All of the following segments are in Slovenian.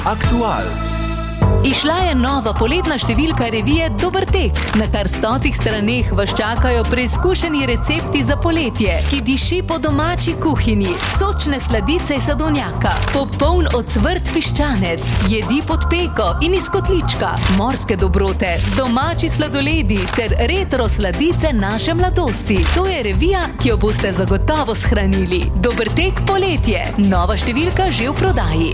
Aktual. Izšla je nova poletna številka revije Dober tek. Na kar 100 straneh vas čakajo preizkušeni recepti za poletje, ki diši po domači kuhinji, sočne sladice iz sadovnjaka, popoln ocvrt piščanec, jedi pod peko in iz kotlička, morske dobrote, domači sladoledi ter retro sladice naše mladosti. To je revija, ki jo boste zagotovo shranili. Dober tek poletje. Nova številka že v prodaji.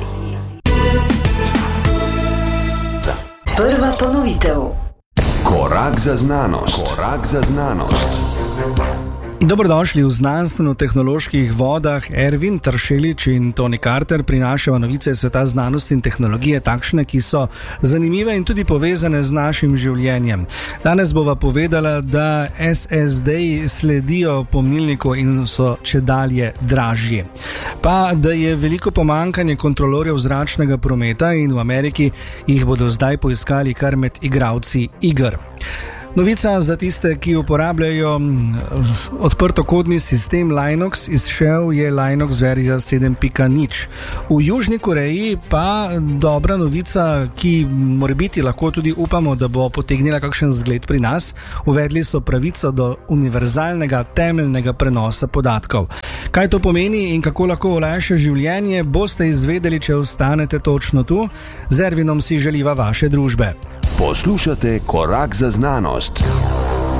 Prva ponovitev. Korak za znanost. Korak za znanost. Dobrodošli v znanstveno-tehnoloških vodah. Ervin Tršelič in Toni Carter prinašava novice sveta znanosti in tehnologije, takšne, ki so zanimive in tudi povezane z našim življenjem. Danes bova povedala, da SSD-ji sledijo pomnilniku in so čedalje dražji. Pa, da je veliko pomanjkanje kontrolorjev zračnega prometa in v Ameriki jih bodo zdaj poiskali kar med igralci iger. Novica za tiste, ki uporabljajo odprtokodni sistem Linux, izšel je Linux verzija 7.0. V Južni Koreji pa dobra novica, ki morebiti lahko tudi upamo, da bo potegnila kakšen zgled pri nas. Uvedli so pravico do univerzalnega temeljnega prenosa podatkov. Kaj to pomeni in kako lahko olajša življenje, boste izvedeli, če ostanete točno tu. Z Ervinom si želiva vaše družbe. Poslušate Korak za znanost.